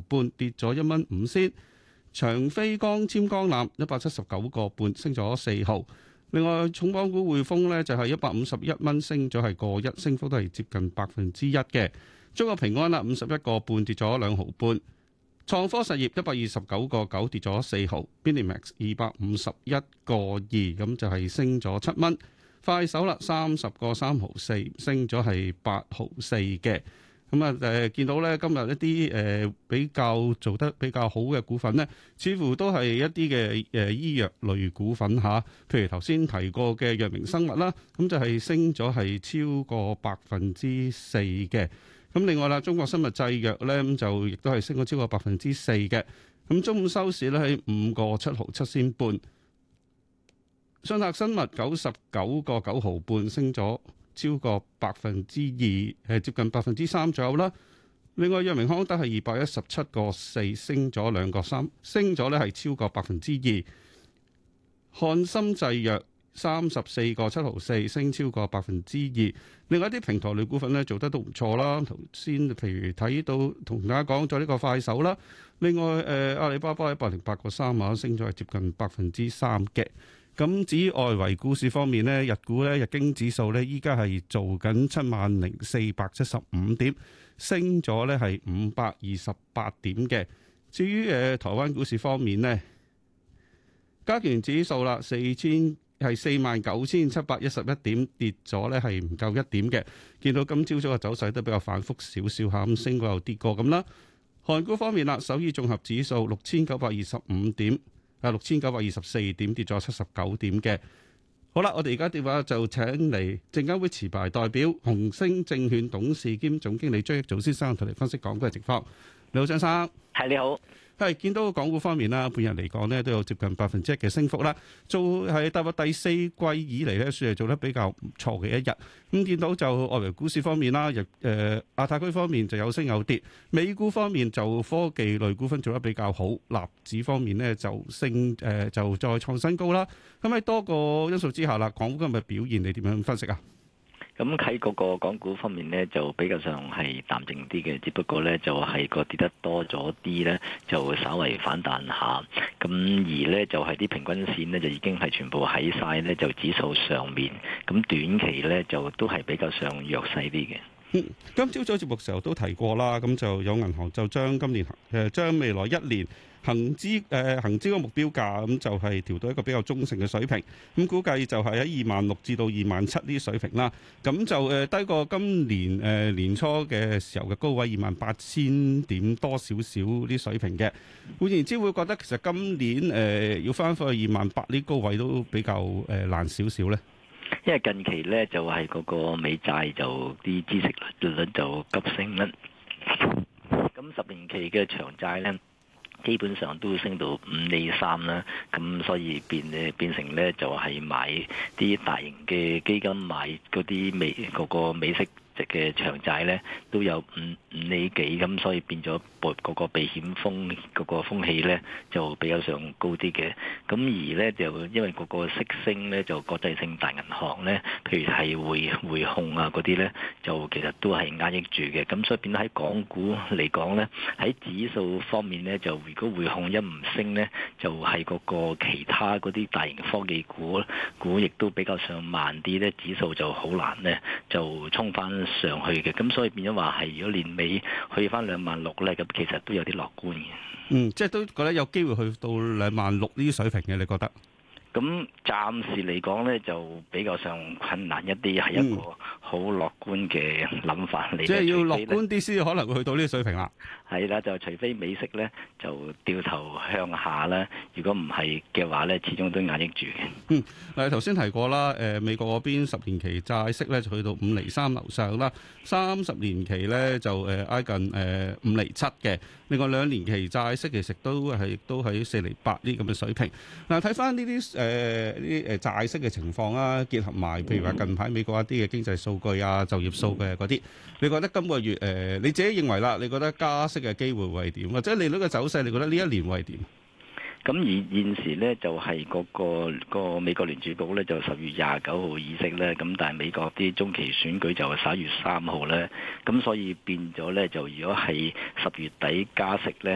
半，跌咗1.05。長飛光纖光纜179個半，升咗4毫。另外，重磅股匯豐呢就係151蚊，升咗係個一，升幅都係接近1%嘅。中國平安啦，51個半，跌咗2毫半。創科實業129個9，跌咗4毫。Binimax 251個2，咁就係升咗7蚊。快手啦，30個3毫4，升咗係8毫4嘅。咁啊見到咧今日一啲比較做得比較好嘅股份呢，似乎都係一啲嘅醫藥類股份嚇，譬如頭先提過嘅藥明生物啦，咁就係升咗係超過4%嘅。咁另外啦，中國生物製藥咧咁就亦都係升咗超過4%嘅。咁中午收市咧喺5個7毫7仙半。信達生物99個9毫半，升咗超過2%，接近3%左右啦。另外，藥明康德係217個4，升咗2個3，升咗咧係超過2%。漢森製藥34個7毫4，升超過2%。另外一啲平台類股份咧做得都唔錯啦。頭先譬如睇到同大家講咗呢個快手啦。另外阿里巴巴108個3啊，升咗係接近3%嘅。咁至於外圍股市方面呢，日股咧日經指數咧依家係做緊70,475點，升咗咧係528點嘅。至於台灣股市方面呢，加權指數啦49,711點，跌咗咧係唔夠1點嘅。見到今朝早嘅走勢都比較反覆少少嚇，咁升過又跌過咁啦。韓股方面啦，首爾綜合指數6,925點。6,924點，跌咗79點嘅。好啦，我哋而家電話就請嚟證監會持牌代表紅星證券董事兼總經理張益祖先生同你分析港股嘅情況。你好，張生。 係，你好。 係見到港股方面啦，半日嚟講呢都有接近1%嘅升幅啦。做係踏入第4季以嚟呢，算係做得比較唔錯嘅一日。咁見到就外圍股市方面啦，亞太區方面就有升有跌。美股方面就科技類股份做得比較好，納指方面呢就升就再創新高啦。咁喺多個因素之下啦，港股今日表現你點樣分析啊？ 咁喺嗰個港股方面呢，就比較上係淡靜啲嘅，只不過呢，就係個跌得多咗啲呢，就稍微反彈下。咁而呢，就係啲平均線呢，就已經係全部喺晒呢，就指數上面。咁短期呢，就都係比較上弱勢啲嘅。 今朝早節目時候都提過啦，咁就有銀行就將今年將未來1年恒指個目標價咁就係調到一個比較中性嘅水平，咁估計就係喺26,000至到27,000呢啲水平啦。咁就低過今年年初嘅時候嘅高位28,000點多少少啲水平嘅。換言之，會覺得其實今年要翻返去28,000呢高位都比較難少少咧。 因為近期咧就係嗰個美債就啲孳息率就急升啦，咁10年期嘅長債咧基本上都升到5厘3啦，咁所以變成咧就係買啲大型嘅基金買嗰啲嗰個美息值嘅長債咧都有5厘幾，咁所以變咗嗰個避險風嗰個風氣咧就比較上高啲嘅。咁而咧就因為嗰個息升咧，就國際性大銀行咧，譬如係匯控啊嗰啲咧，就其實都係壓抑住嘅。咁所以變咗喺港股嚟講咧，喺指數方面咧，就如果匯控一唔升咧，就係嗰個其他嗰啲大型科技股亦都比較上慢啲咧，指數就好難咧就衝翻上去嘅。咁所以變咗話係如果年尾去翻26,000咧，咁其實都有啲樂觀嘅。 即係都覺得有機會去到26,000呢啲水平嘅，你覺得？ 咁暫時嚟講咧，就比較上困難一啲，係一個好樂觀嘅諗法嚟。 即係要樂觀啲先可能會去到呢個水平啦。 係啦，就除非美息咧就掉頭向下啦，如果唔係嘅話咧，始終都壓抑住嘅。 嗱頭先提過啦，美國嗰邊10年期債息咧就去到5厘3樓上啦，30年期咧就挨近5厘7嘅。另外2年期債息其實都喺4厘8呢咁嘅水平。嗱睇翻呢啲債息嘅情況啦，結合埋譬如話近排美國一啲嘅經濟數據啊、就業數據嗰啲，你覺得今個月你自己認為啦，你覺得加息嘅機會會係點？或者利率嘅走勢，你覺得呢一年會係點？ 咁而現時咧就係嗰個美國聯儲局咧就10月29號議息咧，咁但係美國啲中期選舉就11月3號咧，咁所以變咗咧就如果係10月底加息咧，